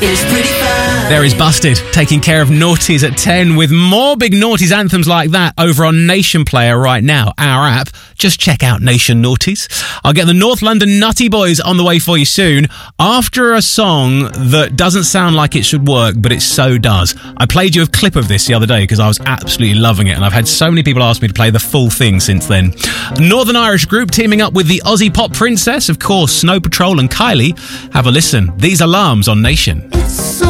It's pretty fun. There is Busted, taking care of noughties at 10 with more big noughties anthems like that over on Nation Player right now, our app. Just check out Nation Noughties. I'll get the North London Nutty Boys on the way for you soon after a song that doesn't sound like it should work, but it so does. I played you a clip of this the other day because I was absolutely loving it, and I've had so many people ask me to play the full thing since then. Northern Irish group teaming up with the Aussie pop princess, of course, Snow Patrol and Kylie. Have a listen. These Alarms on Nation. It's so